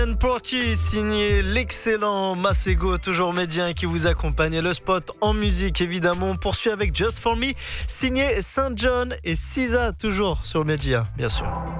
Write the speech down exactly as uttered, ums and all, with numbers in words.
Porty, signé l'excellent Masego, toujours médien qui vous accompagne. Et le spot en musique, évidemment, on poursuit avec Just For Me, signé Saint John et Sisa, toujours sur Média, bien sûr.